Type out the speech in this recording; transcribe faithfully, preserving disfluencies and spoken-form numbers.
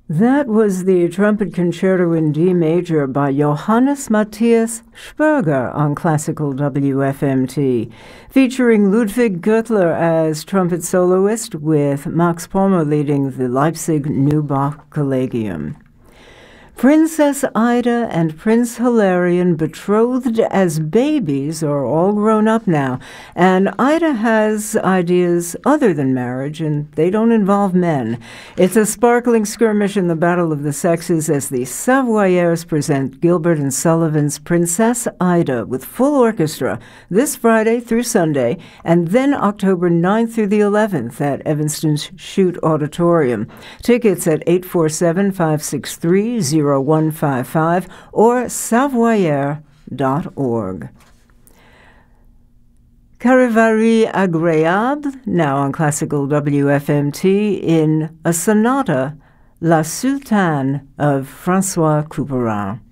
That was the Trumpet Concerto in D Major by Johannes Matthias Sperger on Classical W F M T, featuring Ludwig Göttler as trumpet soloist with Max Pommer leading the Leipzig Neubach Collegium. Princess Ida and Prince Hilarion, betrothed as babies, are all grown up now, and Ida has ideas other than marriage, and they don't involve men. It's a sparkling skirmish in the battle of the sexes as the Savoyers present Gilbert and Sullivan's Princess Ida with full orchestra this Friday through Sunday, and then October ninth through the eleventh at Evanston's Shute Auditorium. Tickets at eight four seven, five six three, zero one five five or savoyer dot org. Charivari Agréable, now on Classical W F M T, in a sonata, La Sultane of François Couperin.